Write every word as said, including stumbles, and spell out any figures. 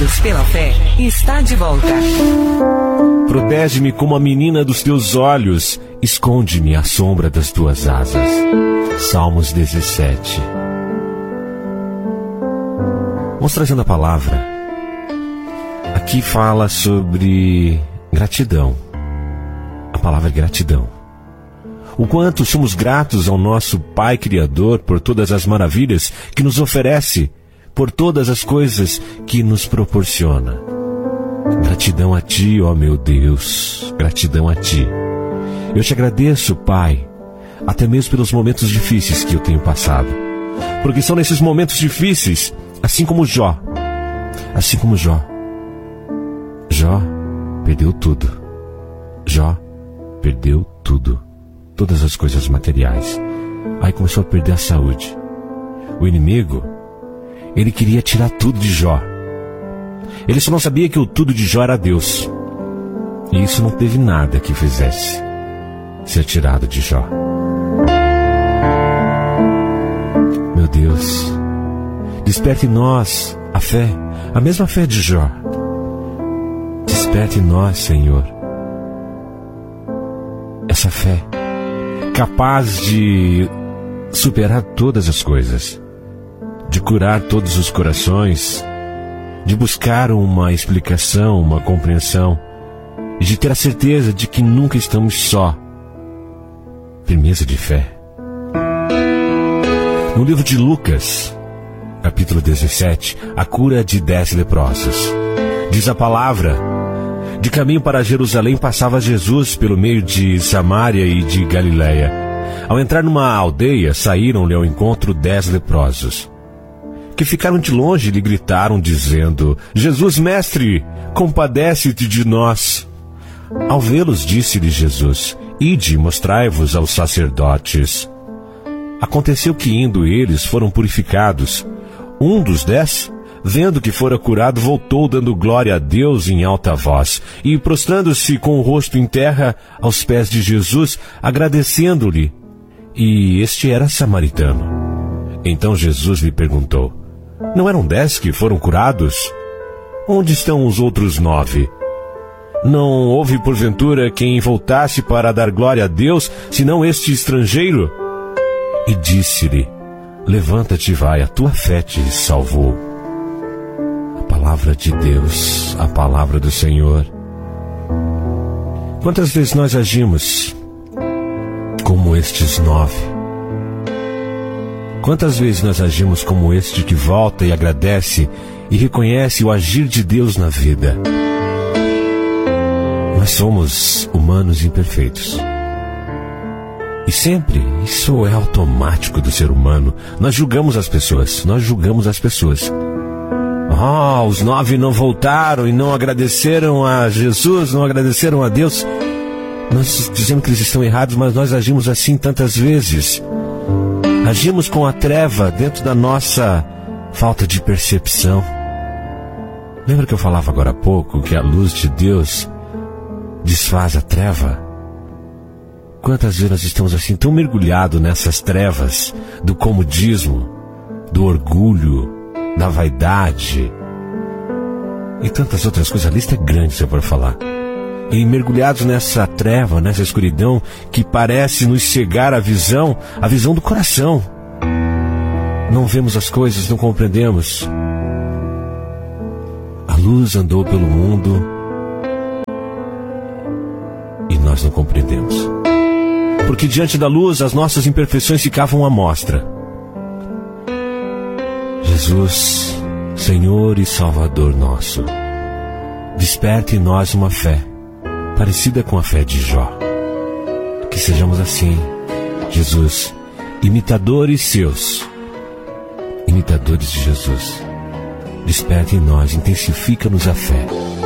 Unidos pela Fé está de volta. Protege-me como a menina dos teus olhos, esconde-me à sombra das tuas asas. Salmos dezessete. Vamos trazendo a palavra. Aqui fala sobre gratidão. A palavra é gratidão. O quanto somos gratos ao nosso Pai Criador por todas as maravilhas que nos oferece, por todas as coisas que nos proporciona. Gratidão a Ti, ó meu Deus, gratidão a Ti. Eu te agradeço, Pai, até mesmo pelos momentos difíceis que eu tenho passado. Porque são nesses momentos difíceis, assim como Jó, assim como Jó. Jó perdeu tudo. Jó perdeu tudo. Todas as coisas materiais. Aí começou a perder a saúde. O inimigo, ele queria tirar tudo de Jó. Ele só não sabia que o tudo de Jó era Deus. E isso não teve nada que fizesse ser tirado de Jó. Meu Deus, desperte em nós a fé, a mesma fé de Jó. Desperte em nós, Senhor, essa fé capaz de superar todas as coisas, de curar todos os corações, de buscar uma explicação, uma compreensão, e de ter a certeza de que nunca estamos só. Firmeza de fé. No livro de Lucas, capítulo dezessete, a cura de dez leprosos. Diz a palavra: de caminho para Jerusalém passava Jesus pelo meio de Samaria e de Galiléia. Ao entrar numa aldeia, saíram-lhe ao encontro dez leprosos, que ficaram de longe e lhe gritaram, dizendo: Jesus, mestre, compadece-te de nós. Ao vê-los, disse-lhe Jesus: Ide, mostrai-vos aos sacerdotes. Aconteceu que, indo eles, foram purificados. Um dos dez, vendo que fora curado, voltou dando glória a Deus em alta voz, e prostrando-se com o rosto em terra aos pés de Jesus, agradecendo-lhe. E este era samaritano. Então Jesus lhe perguntou: Não eram dez que foram curados? Onde estão os outros nove? Não houve porventura quem voltasse para dar glória a Deus, senão este estrangeiro? E disse-lhe: Levanta-te e vai, a tua fé te salvou. A palavra de Deus, a palavra do Senhor. Quantas vezes nós agimos como estes nove? Quantas vezes nós agimos como este que volta e agradece e reconhece o agir de Deus na vida? Nós somos humanos imperfeitos. E sempre, isso é automático do ser humano. Nós julgamos as pessoas, nós julgamos as pessoas. Oh, os nove não voltaram e não agradeceram a Jesus, não agradeceram a Deus. Nós dizemos que eles estão errados, mas nós agimos assim tantas vezes. Agimos com a treva dentro da nossa falta de percepção. Lembra que eu falava agora há pouco que a luz de Deus desfaz a treva? Quantas vezes nós estamos assim tão mergulhados nessas trevas do comodismo, do orgulho, da vaidade e tantas outras coisas. A lista é grande, se eu for falar. E mergulhados nessa treva, nessa escuridão que parece nos cegar a visão, a visão do coração. Não vemos as coisas, não compreendemos. A luz andou pelo mundo e nós não compreendemos. Porque diante da luz as nossas imperfeições ficavam à mostra. Jesus, Senhor e Salvador nosso, desperte em nós uma fé parecida com a fé de Jó. Que sejamos assim, Jesus, imitadores seus, imitadores de Jesus. Desperte em nós, intensifica-nos a fé.